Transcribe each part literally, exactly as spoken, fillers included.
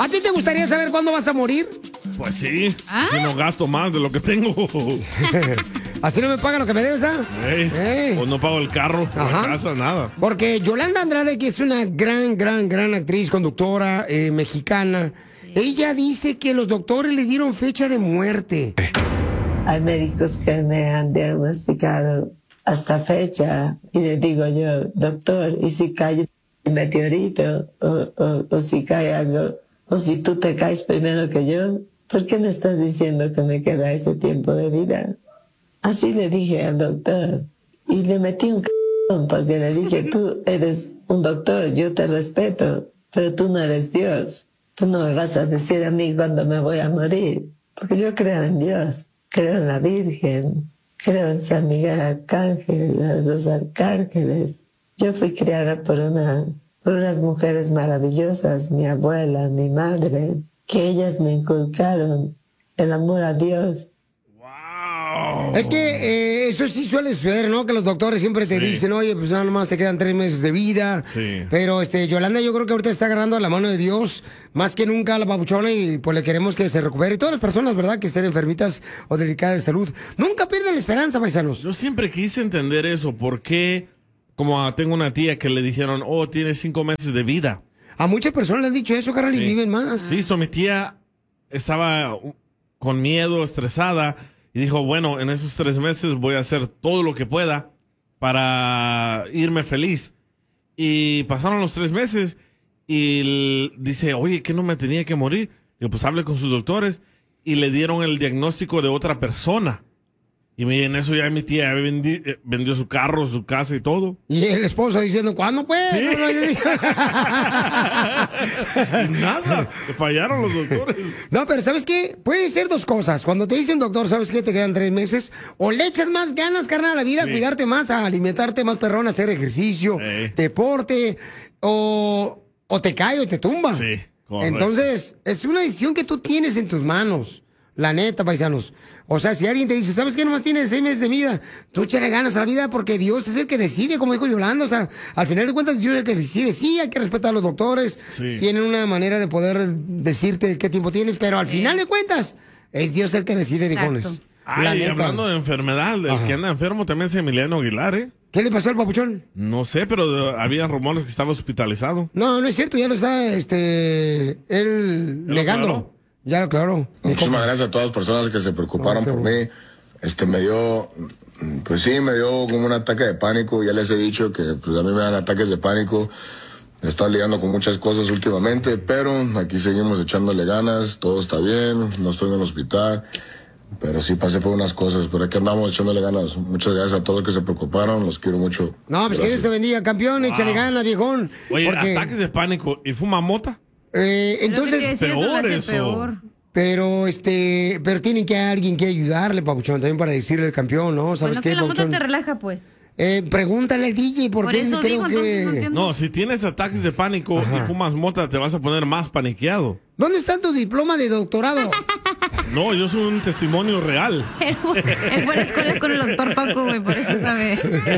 ¿A ti te gustaría saber cuándo vas a morir? Pues sí, ¿Ah? si no gasto más de lo que tengo. Así no me pagan lo que me debes, ¿ah? Ey, Ey. O no pago el carro, Ajá. la casa, nada. Porque Yolanda Andrade, que es una gran, gran, gran actriz, conductora eh, mexicana, sí. Ella dice que los doctores le dieron fecha de muerte. Hay médicos que me han diagnosticado hasta fecha y le digo yo, doctor, ¿y si cae un meteorito o, o, o si cae algo, o si tú te caes primero que yo, ¿por qué me estás diciendo que me queda ese tiempo de vida? Así le dije al doctor y le metí un c*** porque le dije, tú eres un doctor, yo te respeto, pero tú no eres Dios. Tú no me vas a decir a mí cuándo me voy a morir, porque yo creo en Dios, creo en la Virgen, creo en San Miguel Arcángel, los arcángeles. Yo fui criada por, una, por unas mujeres maravillosas, mi abuela, mi madre, que ellas me inculcaron el amor a Dios. Es que eh, eso sí suele suceder, ¿no? Que los doctores siempre te sí. dicen, oye, pues nada más te quedan tres meses de vida. Sí. Pero este, Yolanda, yo creo que ahorita está agarrando a la mano de Dios más que nunca a la papuchona y pues le queremos que se recupere. Y todas las personas, ¿verdad? Que estén enfermitas o delicadas de salud. Nunca pierdan la esperanza, paisanos. Yo siempre quise entender eso. ¿Por qué? Como tengo una tía que le dijeron, oh, tienes cinco meses de vida. A muchas personas le han dicho eso, carnal, sí. y viven más. Sí, so mi tía estaba con miedo, estresada. Y dijo, bueno, en esos tres meses voy a hacer todo lo que pueda para irme feliz. Y pasaron los tres meses y dice, oye, ¿qué no me tenía que morir? Y pues hable con sus doctores y le dieron el diagnóstico de otra persona. Y en eso ya mi tía vendi, vendió su carro, su casa y todo. Y el esposo diciendo, ¿cuándo pues? ¿Sí? Nada, fallaron los doctores. No, pero ¿sabes qué? Puede ser dos cosas. Cuando te dice un doctor, ¿sabes qué? Te quedan tres meses. O le echas más ganas, carnal, a la vida, sí. a cuidarte más, a alimentarte más, perrón, a hacer ejercicio, sí. deporte, o, o te cae o te tumba. Sí, correcto. Entonces, es una decisión que tú tienes en tus manos. La neta, paisanos. O sea, si alguien te dice, ¿sabes qué? Nomás tienes seis meses de vida. Tú échale ganas a la vida porque Dios es el que decide, como dijo Yolanda. O sea, al final de cuentas, Dios es el que decide. Sí, hay que respetar a los doctores. Sí. Tienen una manera de poder decirte qué tiempo tienes, pero al sí. final de cuentas, es Dios el que decide, viejones. Ay, hablando de enfermedad, el Ajá. que anda enfermo también es Emiliano Aguilar, ¿eh? ¿Qué le pasó al papuchón? No sé, pero había rumores que estaba hospitalizado. No, no es cierto, ya lo está, este, él negando. Ya lo claro. Muchísimas gracias a todas las personas que se preocuparon oh, por mí. Este, me dio, pues sí, me dio como un ataque de pánico. Ya les he dicho que pues a mí me dan ataques de pánico. He estado lidiando con muchas cosas últimamente, pero aquí seguimos echándole ganas. Todo está bien, no estoy en el hospital. Pero sí pasé por unas cosas, pero aquí andamos echándole ganas. Muchas gracias a todos los que se preocuparon, los quiero mucho. No, pues gracias. Que Dios te bendiga, campeón, wow. échale ganas, viejón. Oye, porque... ataques de pánico, ¿y fuma mota? Eh, entonces, decía, peor eso. Peor. Pero, este, pero tiene que alguien que ayudarle, papuchón, también para decirle al campeón, ¿no? ¿Sabes bueno, qué, que la papuchón? mota te relaja, pues. Eh, pregúntale al D J por, por qué eso creo digo, que... entonces no, no, si tienes ataques de pánico Ajá. y fumas mota, te vas a poner más paniqueado. ¿Dónde está tu diploma de doctorado? No, yo soy un testimonio real. Él fue a la escuela con el doctor Paco, güey, por eso sabe.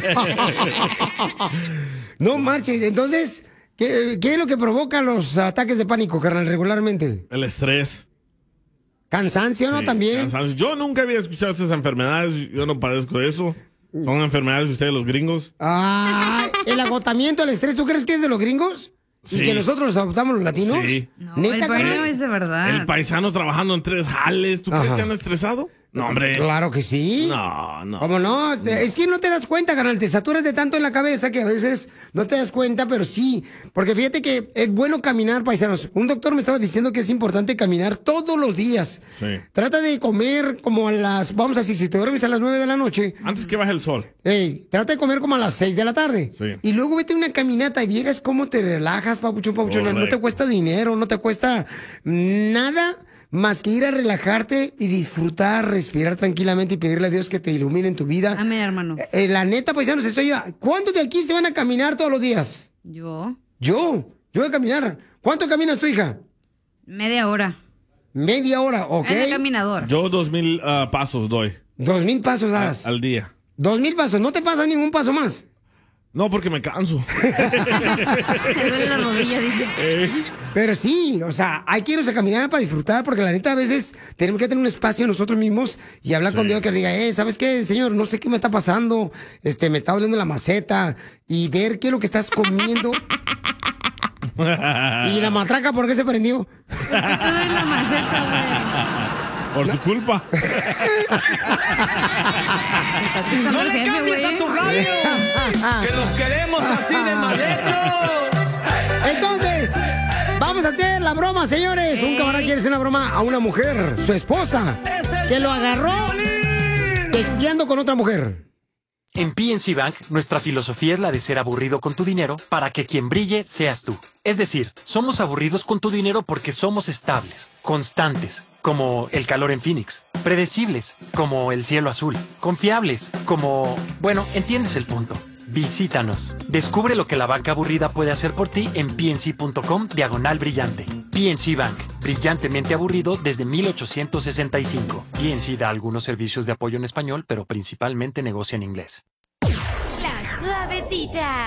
No marches, entonces... ¿Qué, ¿Qué es lo que provoca los ataques de pánico, carnal, regularmente? El estrés. ¿Cansancio, sí, no? También. Cansancio. Yo nunca había escuchado esas enfermedades. Yo no padezco de eso. Son enfermedades de ustedes, los gringos. Ah, el agotamiento, el estrés. ¿Tú crees que es de los gringos? Sí. ¿Y que nosotros los adoptamos los latinos? Sí. No, ¿neta, el baño es de verdad. El paisano trabajando en tres jales. ¿Tú Ajá. crees que anda estresado? No, hombre. Claro que sí. No, no. ¿Cómo no? Es que no te das cuenta, carnal. Te saturas de tanto en la cabeza que a veces no te das cuenta, pero sí. Porque fíjate que es bueno caminar, paisanos. Un doctor me estaba diciendo que es importante caminar todos los días. Sí. Trata de comer como a las... Vamos a decir, si te duermes a las nueve de la noche... Antes que baje el sol. Ey, trata de comer como a las seis de la tarde. Sí. Y luego vete una caminata y vieras cómo te relajas, papuchón, papuchón. Correcto. No te cuesta dinero, no te cuesta nada... Más que ir a relajarte y disfrutar, respirar tranquilamente y pedirle a Dios que te ilumine en tu vida. Amén, hermano. Eh, la neta, paisanos, estoy ayudando. ¿Cuántos de aquí se van a caminar todos los días? Yo. Yo. Yo voy a caminar. ¿Cuánto caminas tu hija? Media hora. Media hora, ok. Es el caminador. Yo dos mil uh, pasos doy. Dos mil pasos das. A, al día. Dos mil pasos. ¿No te pasa ningún paso más? No, porque me canso. Me duele la rodilla, dice. Eh. Pero sí, o sea, hay que irnos a caminar para disfrutar, porque la neta a veces tenemos que tener un espacio nosotros mismos y hablar Sí. con Dios que diga, eh, ¿sabes qué, Señor? No sé qué me está pasando, este, me está doliendo la maceta, y ver qué es lo que estás comiendo. Y la matraca, ¿por qué se prendió? Te duele la maceta, Por tu culpa. güey. Estás escuchando ¡No al le jefe, cambies güey. a tu radio! ¡Que los queremos así de mal hechos! Entonces, vamos a hacer la broma, señores. Un camarada quiere hacer una broma a una mujer, su esposa, que lo agarró texteando con otra mujer. En P N C Bank, nuestra filosofía es la de ser aburrido con tu dinero para que quien brille seas tú. Es decir, somos aburridos con tu dinero porque somos estables, constantes, como el calor en Phoenix, predecibles, como el cielo azul, confiables, como... Bueno, entiendes el punto. Visítanos. Descubre lo que la banca aburrida puede hacer por ti en pnc.com diagonal brillante. P N C Bank, brillantemente aburrido desde mil ochocientos sesenta y cinco. P N C da algunos servicios de apoyo en español, pero principalmente negocia en inglés. La suavecita.